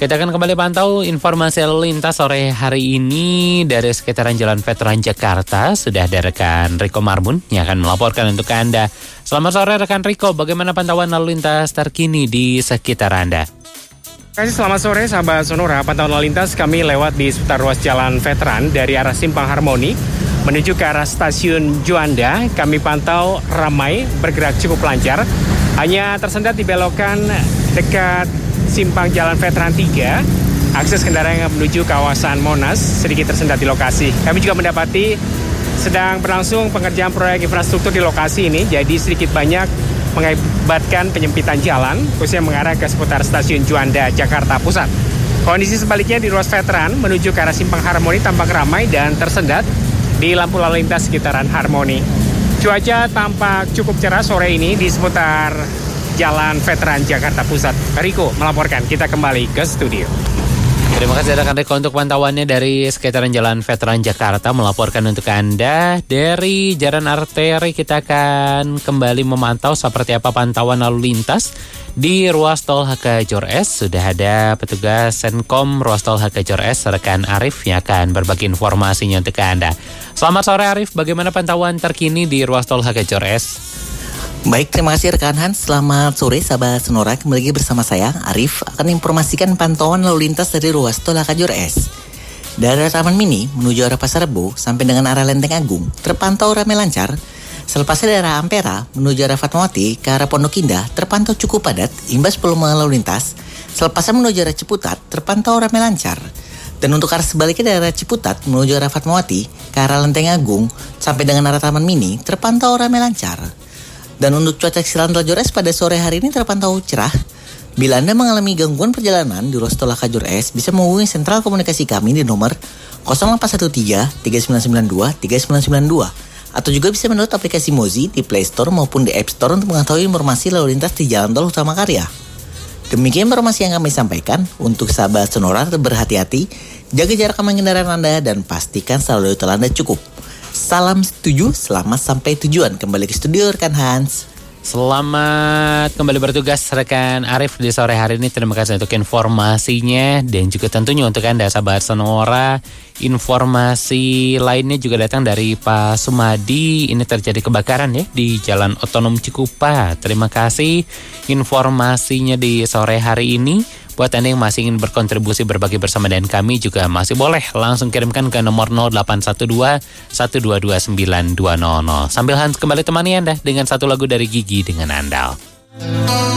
Kita akan kembali pantau informasi lalu lintas sore hari ini dari sekitaran Jalan Veteran Jakarta. Sudah ada rekan Riko Marbun yang akan melaporkan untuk Anda. Selamat sore rekan Riko, bagaimana pantauan lalu lintas terkini di sekitar Anda? Terima kasih, selamat sore sahabat Sonora. Pantauan lalu lintas kami lewat di seputar ruas Jalan Veteran dari arah Simpang Harmoni menuju ke arah Stasiun Juanda. Kami pantau ramai, bergerak cukup lancar. Hanya tersendat di belokan dekat Simpang Jalan Veteran 3. Akses kendaraan yang menuju kawasan Monas sedikit tersendat di lokasi. Kami juga mendapati sedang berlangsung pengerjaan proyek infrastruktur di lokasi ini. Jadi sedikit banyak mengakibatkan penyempitan jalan, khususnya mengarah ke seputar Stasiun Juanda, Jakarta Pusat. Kondisi sebaliknya di ruas Veteran menuju ke arah Simpang Harmoni tampak ramai dan tersendat di lampu lalu lintas sekitaran Harmoni. Cuaca tampak cukup cerah sore ini di seputar Jalan Veteran Jakarta Pusat. Riko melaporkan, kita kembali ke studio. Terima kasih rekan Riko untuk pantauannya dari sekitaran Jalan Veteran Jakarta. Melaporkan untuk Anda dari Jalan Arteri. Kita akan kembali memantau seperti apa pantauan lalu lintas di ruas tol HK Jor S. Sudah ada petugas Senkom ruas tol HK Jor S, rekan Arif yang akan berbagi informasinya untuk Anda. Selamat sore Arif, bagaimana pantauan terkini di ruas tol HK Jor S? Baik, terima kasih rekan Hans. Selamat sore sahabat Sonora. Kembali lagi bersama saya, Arif, akan informasikan pantauan lalu lintas dari ruas tol HK Jor S. Dari Taman Mini menuju arah Pasar Rebo sampai dengan arah Lenteng Agung terpantau ramai lancar. Selepasnya dari arah Ampera menuju arah Fatmawati ke arah Pondok Indah terpantau cukup padat imbas volume lalu lintas. Selepasnya menuju arah Ciputat terpantau ramai lancar. Dan untuk arah sebaliknya dari arah Ciputat menuju arah Fatmawati ke arah Lenteng Agung sampai dengan arah Taman Mini terpantau ramai lancar. Dan untuk cuaca Silang Jor S pada sore hari ini terpantau cerah. Bila Anda mengalami gangguan perjalanan di ruas tol HK Jor S, bisa menghubungi sentral komunikasi kami di nomor 0813-3992-3992. Atau juga bisa mendownload aplikasi Mozi di Play Store maupun di App Store untuk mengetahui informasi lalu lintas di Jalan Tol Utama Karya. Demikian informasi yang kami sampaikan. Untuk sahabat Sonora, berhati-hati, jaga jarak aman kendaraan Anda, dan pastikan selalu tol Anda cukup. Salam setuju, selamat sampai tujuan. Kembali ke studio rekan Hans. Selamat kembali bertugas rekan Arif di sore hari ini. Terima kasih untuk informasinya dan juga tentunya untuk Anda sahabat Sonora. Informasi lainnya juga datang dari Pak Sumadi. Ini terjadi kebakaran ya di Jalan Otonom Cikupa. Terima kasih informasinya di sore hari ini. Buat Anda yang masih ingin berkontribusi berbagi bersama dengan kami juga masih boleh langsung kirimkan ke nomor 0812-122-9200. Sambil Hans kembali temani Anda dengan satu lagu dari Gigi dengan Andal.